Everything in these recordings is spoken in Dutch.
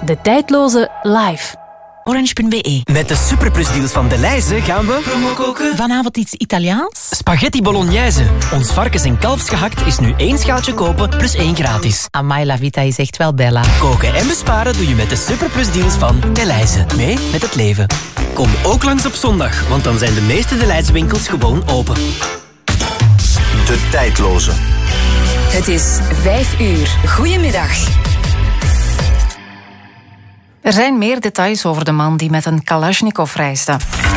De tijdloze live. Orange.be. Met de superplusdeals van Delhaize gaan we promo koken. Vanavond iets Italiaans. Spaghetti bolognese. Ons varkens- en kalfsgehakt is nu 1 schaaltje kopen plus 1 gratis. Amai, la vita is echt wel bella. Koken en besparen doe je met de superplusdeals van Delhaize. Mee met het leven. Kom ook langs op zondag, want dan zijn de meeste Delhaize winkels gewoon open. De tijdloze. Het is 5 uur. Goedemiddag. Er zijn meer details over de man die met een Kalashnikov reisde.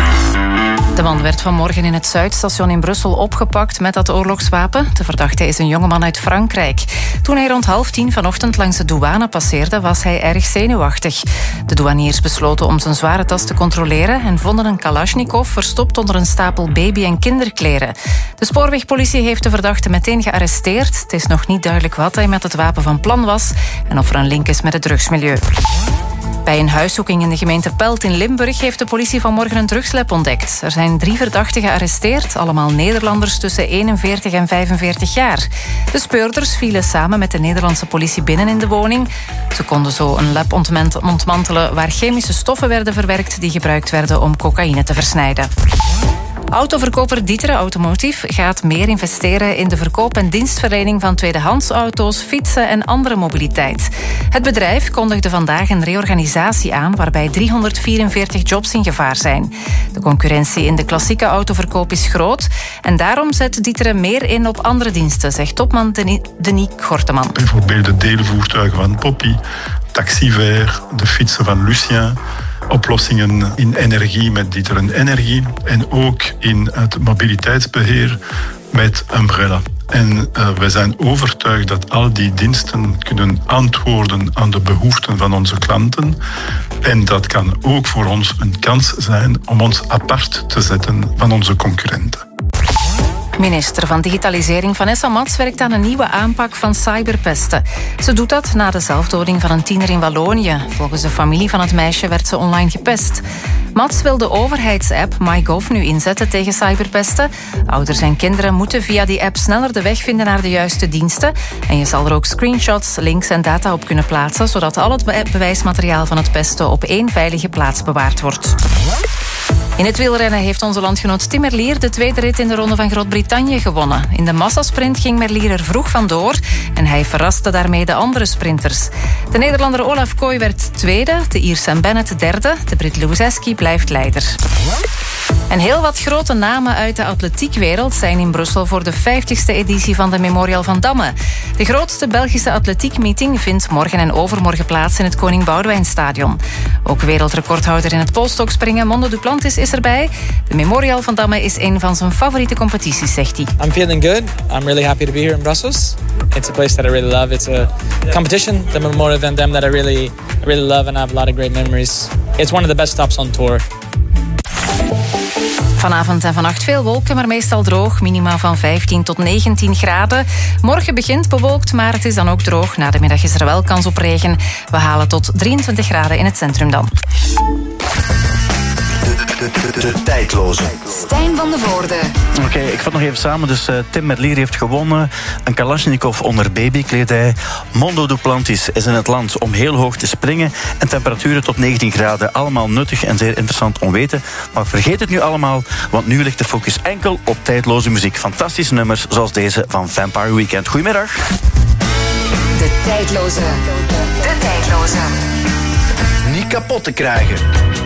De man werd vanmorgen in het Zuidstation in Brussel opgepakt met dat oorlogswapen. De verdachte is een jongeman uit Frankrijk. Toen hij rond 9:30 vanochtend langs de douane passeerde, was hij erg zenuwachtig. De douaniers besloten om zijn zware tas te controleren en vonden een Kalashnikov verstopt onder een stapel baby- en kinderkleren. De spoorwegpolitie heeft de verdachte meteen gearresteerd. Het is nog niet duidelijk wat hij met het wapen van plan was en of er een link is met het drugsmilieu. Bij een huiszoeking in de gemeente Pelt in Limburg heeft de politie vanmorgen een drugslab ontdekt. Er zijn 3 verdachten gearresteerd, allemaal Nederlanders tussen 41 en 45 jaar. De speurders vielen samen met de Nederlandse politie binnen in de woning. Ze konden zo een lab ontmantelen waar chemische stoffen werden verwerkt die gebruikt werden om cocaïne te versnijden. Autoverkoper D'Ieteren Automotive gaat meer investeren in de verkoop en dienstverlening van tweedehands auto's, fietsen en andere mobiliteit. Het bedrijf kondigde vandaag een reorganisatie aan waarbij 344 jobs in gevaar zijn. De concurrentie in de klassieke autoverkoop is groot en daarom zet D'Ieteren meer in op andere diensten, zegt topman Denis Gorteman. Bijvoorbeeld de deelvoertuigen van Poppy, Taxiver, de fietsen van Lucien, oplossingen in energie met D'Ieteren Energie en ook in het mobiliteitsbeheer met Umbrella. En wij zijn overtuigd dat al die diensten kunnen antwoorden aan de behoeften van onze klanten. En dat kan ook voor ons een kans zijn om ons apart te zetten van onze concurrenten. Minister van Digitalisering Vanessa Mats werkt aan een nieuwe aanpak van cyberpesten. Ze doet dat na de zelfdoding van een tiener in Wallonië. Volgens de familie van het meisje werd ze online gepest. Mats wil de overheidsapp MyGov nu inzetten tegen cyberpesten. Ouders en kinderen moeten via die app sneller de weg vinden naar de juiste diensten. En je zal er ook screenshots, links en data op kunnen plaatsen, zodat al het bewijsmateriaal van het pesten op 1 veilige plaats bewaard wordt. In het wielrennen heeft onze landgenoot Tim Merlier de tweede rit in de Ronde van Groot-Brittannië gewonnen. In de massasprint ging Merlier er vroeg vandoor en hij verraste daarmee de andere sprinters. De Nederlander Olaf Kooi werd tweede, de Ier Sam Bennett derde, de Brit Luzeski blijft leider. En heel wat grote namen uit de atletiekwereld zijn in Brussel voor de 50ste editie van de Memorial van Damme. De grootste Belgische atletiekmeeting vindt morgen en overmorgen plaats in het Koning Boudewijnstadion. Ook wereldrecordhouder in het polstokspringen Mondo Duplantis is erbij. De Memorial van Damme is een van zijn favoriete competities, zegt hij. I'm feeling good. I'm really happy to be here in Brussels. It's a place that I really love. It's a competition, the Memorial van Damme, that I really love and I have a lot of great memories. It's one of the best stops on tour. Vanavond en vannacht veel wolken, maar meestal droog. Minima van 15 tot 19 graden. Morgen begint bewolkt, maar het is dan ook droog. Na de middag is er wel kans op regen. We halen tot 23 graden in het centrum dan. De tijdloze. Stijn van de Voorde. Oké, ik vat nog even samen. Dus Tim Merlier heeft gewonnen. Een Kalashnikov onder babykledij. Mondo Duplantis is in het land om heel hoog te springen. En temperaturen tot 19 graden. Allemaal nuttig en zeer interessant om weten. Maar vergeet het nu allemaal, want nu ligt de focus enkel op tijdloze muziek. Fantastische nummers zoals deze van Vampire Weekend. Goedemiddag. De tijdloze. De tijdloze. Niet kapot te krijgen.